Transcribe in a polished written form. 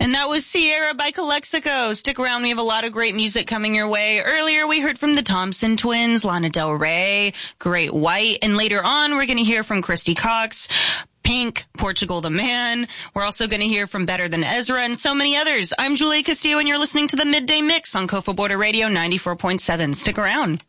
And that was Sierra by Calexico. Stick around. We have a lot of great music coming your way. Earlier, we heard from the Thompson Twins, Lana Del Rey, Great White. And later on, we're going to hear from Christy Cox, Pink, Portugal the Man. We're also going to hear from Better Than Ezra and so many others. I'm Julia Castillo, and you're listening to the Midday Mix on Kofa Border Radio 94.7. Stick around.